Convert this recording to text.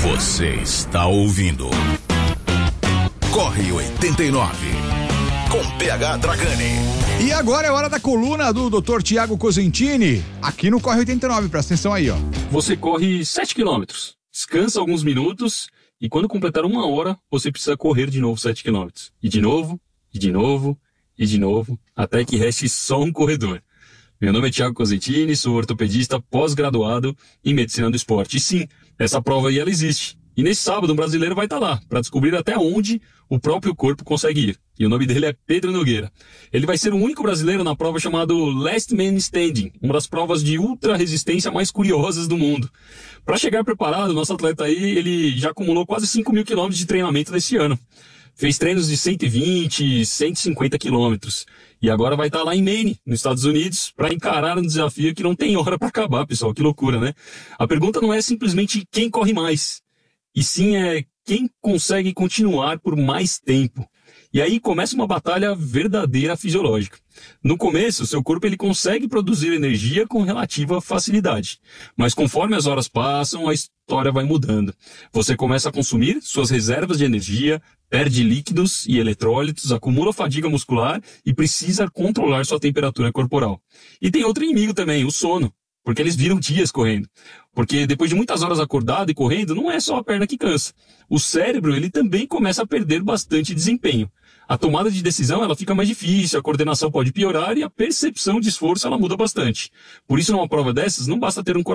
Você está ouvindo Corre 89 com PH Dragani. E agora é hora da coluna do Dr. Tiago Cosentini, aqui no Corre 89, presta atenção aí, ó. Você corre 7 quilômetros, descansa alguns minutos e quando completar 1 hora, você precisa correr de novo 7 quilômetros. E de novo, e de novo, e de novo, até que reste só um corredor. Meu nome é Tiago Cosentini, sou ortopedista pós-graduado em medicina do esporte. E sim, essa prova aí ela existe. E nesse sábado um brasileiro vai estar lá para descobrir até onde o próprio corpo consegue ir. E o nome dele é Pedro Nogueira. Ele vai ser o único brasileiro na prova chamada Last Man Standing, uma das provas de ultra resistência mais curiosas do mundo. Para chegar preparado, nosso atleta aí, ele já acumulou quase 5.000 quilômetros de treinamento nesse ano. Fez treinos de 120, 150 quilômetros. E agora vai estar lá em Maine, nos Estados Unidos, para encarar um desafio que não tem hora para acabar, pessoal. Que loucura, né? A pergunta não é simplesmente quem corre mais, e sim é quem consegue continuar por mais tempo. E aí começa uma batalha verdadeira fisiológica. No começo, seu corpo ele consegue produzir energia com relativa facilidade. Mas conforme as horas passam, a história vai mudando. Você começa a consumir suas reservas de energia, perde líquidos e eletrólitos, acumula fadiga muscular e precisa controlar sua temperatura corporal. E tem outro inimigo também, o sono. Porque eles viram dias correndo. Porque depois de muitas horas acordado e correndo, não é só a perna que cansa. O cérebro, ele também começa a perder bastante desempenho. A tomada de decisão, ela fica mais difícil, a coordenação pode piorar e a percepção de esforço, ela muda bastante. Por isso, numa prova dessas, não basta ter um